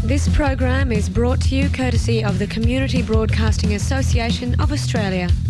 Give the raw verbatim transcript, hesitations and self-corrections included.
This program is brought to you courtesy of the Community Broadcasting Association of Australia.